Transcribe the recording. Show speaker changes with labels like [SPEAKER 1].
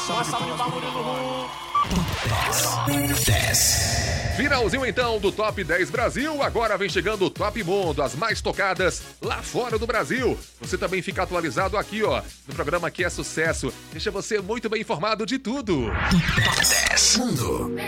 [SPEAKER 1] Uma salva de palmas no
[SPEAKER 2] 10. Finalzinho então do Top 10 Brasil. Agora vem chegando o Top Mundo, as mais tocadas lá fora do Brasil. Você também fica atualizado aqui, ó, no programa que é sucesso. Deixa você muito bem informado de tudo.
[SPEAKER 3] Top 10 Mundo.